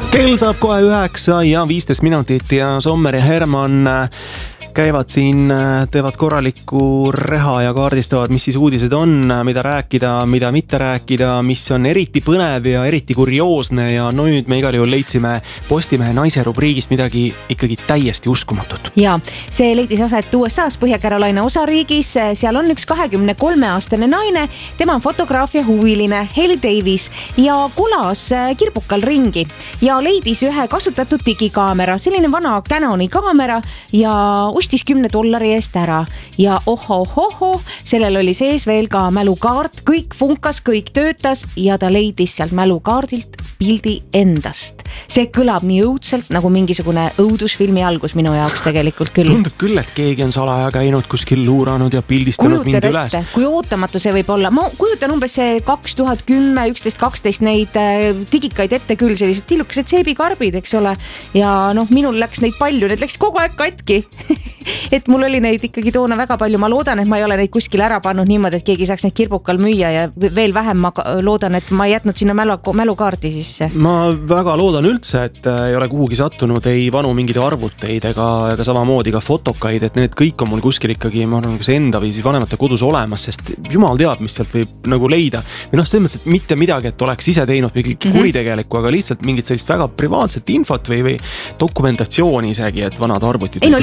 Kell saab kohe 9 ja 15 minutit ja Sommer ja Herman käivad siin, teevad korralikku reha ja kaardistavad, mis siis uudised on, mida rääkida, mida mitte rääkida, mis on eriti põnev ja eriti kurioosne ja nüüd me igal juhul leidsime Postimehe naise rubriigist midagi ikkagi täiesti uskumatut. Ja see leidis aset USA-s Põhja-Carolina osariigis, seal on üks 23-aastane naine, tema on fotograafia huviline Haley Davis ja kulas kirbukal ringi ja leidis ühe kasutatud digikaamera, selline vana Canoni kaamera ja ostis $10 eest ära ja ohohoho, sellel oli sees veel ka mälukaart, kõik funkas, kõik töötas ja ta leidis sealt mälukaardilt pildi endast. See kõlab nii õudselt nagu mingisugune õudusfilmi algus minu jaoks tegelikult küll. Tundub küll, et keegi on salaja käinud kuskil luuranud ja pildistanud mind üles. Kui ootamatu see võib olla. Ma kujutan umbes see 2010, 11, 12 neid digikaid ette küll, sellised tillukesed seebikarbid, eks ole. Ja minul läks neid palju, need läks kogu aeg katki. Et mul oli neid ikkagi toona väga palju. Ma loodan, et ma ei ole neid kuskil ära pannud niimoodi, et keegi saaks neid kirbukal müüa ja veel vähem ma loodan, et ma ei jätnud sinna mälukaardi sisse. Ma väga loodan üldse, et ei ole kuhugi sattunud ei vanu mingeid arvuteid ega samamoodi ka fotokaid, et need kõik on mul kuskil ikkagi, ma arvan, kas enda või siis vanemate kodus olemas, sest jumal teab, mis sealt võib nagu leida. Või selles mõttes, et mitte midagi, et oleks ise teinud mingi kuritegelikku, aga lihtsalt mingit sellist väga privaatset infot või dokumentatsiooni isegi, et vanad arvutid. Ei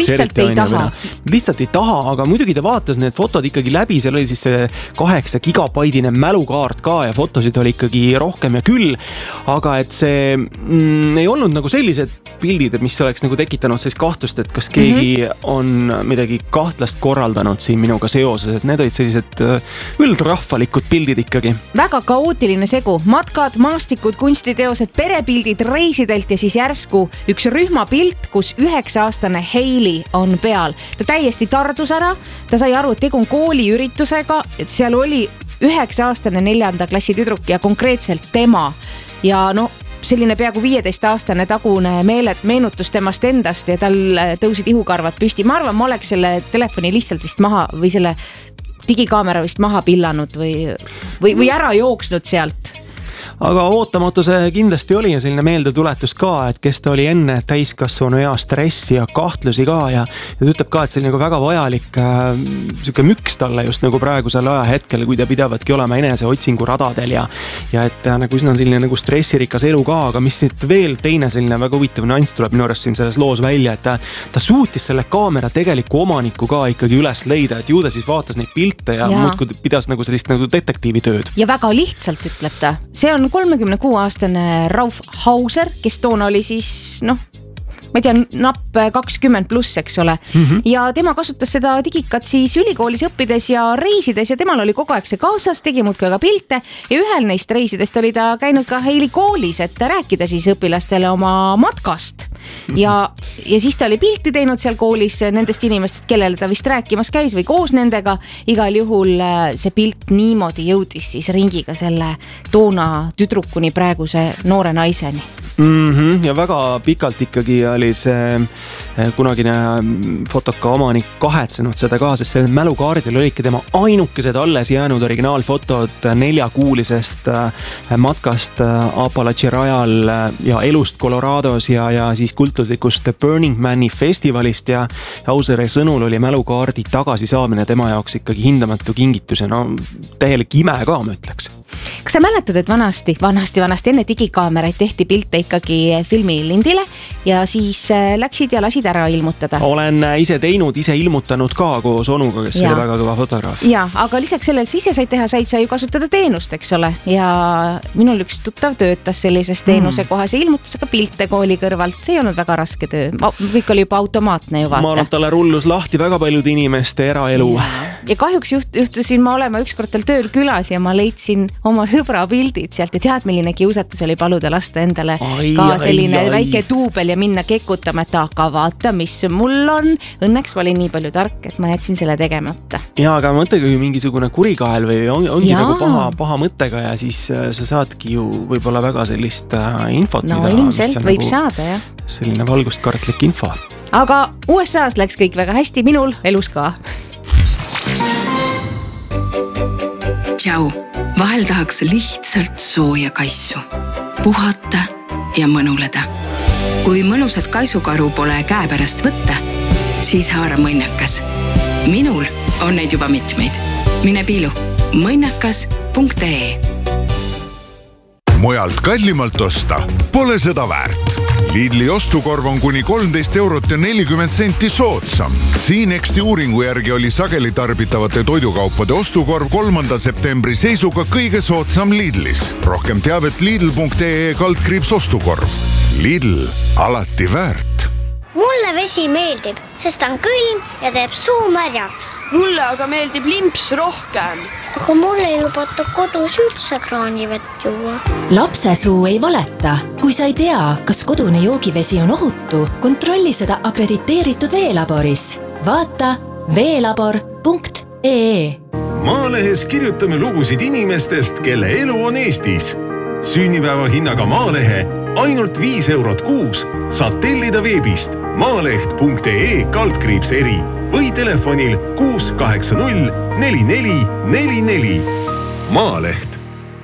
lihtsalt ei taha, aga muidugi ta vaatas need fotod ikkagi läbi, seal oli siis see 8 gigabaidine mälukaart ka ja fotosid oli ikkagi rohkem ja küll, aga et see ei olnud nagu sellised pildid, mis oleks nagu tekitanud sellist kahtlust, et kas keegi on midagi kahtlast korraldanud siin minuga seoses, et need olid sellised üldrahvalikud pildid ikkagi. Väga kaootiline segu, matkad, maastikud, kunstiteosed, perepildid reisidelt ja siis järsku üks rühmapilt, kus 9-aastane Haley on peal. Ta täiesti tardus ära, ta sai aru, et tegu on kooliüritusega, et seal oli 9-aastane 4. klassi tüdruk ja konkreetselt tema ja selline peaaegu 15-aastane tagune meenutus temast endast ja tal tõusid ihukarvad püsti. Ma arvan, ma oleks selle telefoni lihtsalt vist maha või selle digikaamera vist maha pillanud või ära jooksnud sealt. Aga ootamatu see kindlasti oli ja selline meeldetuletus ka, et kes ta oli enne täiskasvanu ea stressi ja kahtlusi ka ja ta ütleb ka, et see oli nagu väga vajalik selline müks talle just nagu praegusel ajahetkel, kui ta pidavadki olema eneseotsingu radadel ja et nagu üsna selline nagu stressirikas elu ka, aga mis nüüd veel teine selline väga huvitav nüanss tuleb minu arust siin selles loos välja, et ta suutis selle kaamera tegeliku omaniku ka ikkagi üles leida, et ju ta siis vaatas neid pilte ja muudkui pidas nagu sellist nagu detektiivitööd. Ja väga lihtsalt ütleb ta. See on 36-aastane Rauf Hauser, kes toona oli siis, ma ei tea, napp 20 pluss, eks ole. Ja tema kasutas seda digikat siis ülikoolis õppides ja reisides ja temal oli kogu aeg see kaasas, tegi muudkui ka pilte ja ühel neist reisidest oli ta käinud ka Haley koolis, et rääkida siis õpilastele oma matkast. Ja siis ta oli pilti teinud seal koolis nendest inimestest, kellele ta vist rääkimas käis või koos nendega. Igal juhul see pilt niimoodi jõudis siis ringiga selle toona tüdrukuni praeguse noore naiseni. Ja väga pikalt ikkagi oli see kunagine fotoka omanik kahetsenud seda ka, sest selle mälukaardil olidki tema ainukesed alles jäänud originaalfotod 4-kuulisest matkast Apalachi rajal ja elust Colorados ja siis kultuslikust Burning Mani festivalist ja Hauseri sõnul oli mälukaardi tagasisaamine tema jaoks ikkagi hindamatu kingitus ja täielik ime ka, ma ütleks. Kas sa mäletad, et vanasti enne digikaameraid tehti pilte ikkagi filmilindile ja siis läksid ja lasid ära ilmutada? Olen ise teinud, ise ilmutanud ka koos onuga, kes oli väga kõva fotograaf. Ja, aga lisaks sellele ise said teha, said sa ju kasutada teenust, eks ole. Ja minul üks tuttav töötas sellises teenuse kohas ja ilmutas aga pilte kooli kõrvalt. See ei olnud väga raske töö. Kõik oli juba automaatne ju vaata. Ma arvan, talle rullus lahti väga paljude inimeste eraelu. Ja kahjuks juhtusin ma olema ükskord tal tööl külas ja ma leidsin oma sõbra pildid sealt ja tead, milline kiusatus oli paluda lasta endale selline väike tuubel ja minna kekutama, et aga vaata, mis mul on. Õnneks ma olin nii palju tark, et ma jätsin selle tegemata. Ja, aga mõttega ju mingisugune kurikael või ongi nagu paha mõttega ja siis sa saadki ju võib-olla väga sellist infot. No ilmselt võib saada, jah. Selline valgustkartlik info. Aga USA-s läks kõik väga hästi, minul elus ka. Tšau, vahel tahaks lihtsalt sooja kassu. Puhata ja mõnuleda. Kui mõnusat kaisukaru pole käepärast võtta, siis haara mõnnakas. Minul on neid juba mitmeid. Mine piilu mõnnakas.ee. Mujalt kallimalt osta pole seda väärt. Lidli ostukorv on kuni 13 eurot ja 40 senti soodsam. Siinexti uuringu järgi oli sageli tarbitavate toidukaupade ostukorv 3. septembri seisuga kõige soodsam Lidlis. Rohkem teavet lidl.ee/ostukorv. Lidl, alati väärt. Mulle vesi meeldib, sest on külm ja teeb suu märjaks. Mulle aga meeldib limps rohkem. Aga mulle ei lubata kodus üldse kraanivett juua. Lapse suu ei valeta. Kui sa ei tea, kas kodune joogivesi on ohutu, kontrolli seda akrediteeritud veelaboris. Vaata veelabor.ee. Maalehes kirjutame lugusid inimestest, kelle elu on Eestis. Sünnipäeva hinnaga Maalehe ainult 5 eurot kuus saad tellida veebist maaleht.ee/eri või telefonil 680 4444. Maaleht.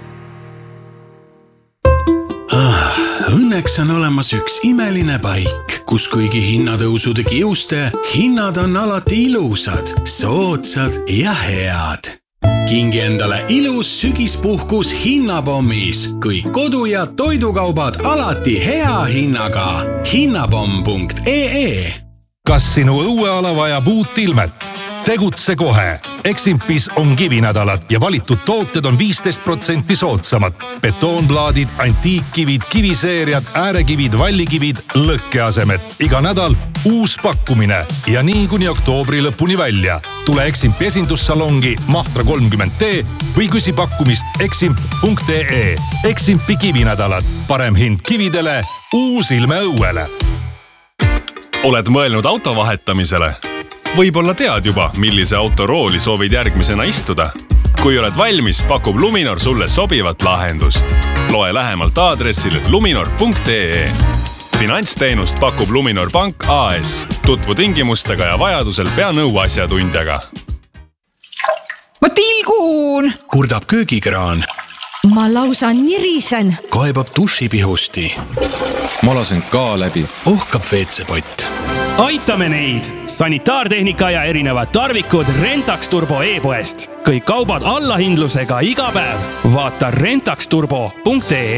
Õnneks on olemas üks imeline paik, kus kuigi hinnatõusude kiuste, hinnad on alati ilusad, soodsad ja head. Kingi endale ilus sügispuhkus hinnapommis, kui kodu- ja toidukaubad alati hea hinnaga. Hinnapomm.ee. Kas sinu õueala vajab uut ilmet? Tegutse kohe. Eximpis on kivinädalad ja valitud tooted on 15% soodsamad. Betoonplaadid, antiikkivid, kiviseeriad, äärekivid, vallikivid, lõkkeasemed. Iga nädal uus pakkumine ja nii kuni oktoobri lõpuni välja. Tule Eximpi esindussalongi Mahtra 30T või küsi pakkumist eximp.ee. Eximpi kivinädalad. Parem hind kividele, uus ilme õuele. Oled mõelnud auto vahetamisele? Võib-olla tead juba, millise auto rooli soovid järgmisena istuda. Kui oled valmis, pakub Luminor sulle sobivat lahendust. Loe lähemalt aadressil luminor.ee. Finantsteenust pakub Luminor Pank AS. Tutvu tingimustega ja vajadusel pea nõu asjatundjaga. Ma tilgun! Kurdab köögikraan. Ma lausa nirisen. Kaebab dušipihusti. Ma lasen ka läbi. Ohkab WC-pott. Aitame neid! Sanitaartehnika ja erinevad tarvikud Rentax Turbo e-poest. Kõik kaubad allahindlusega iga päev. Vaata rentaxturbo.ee.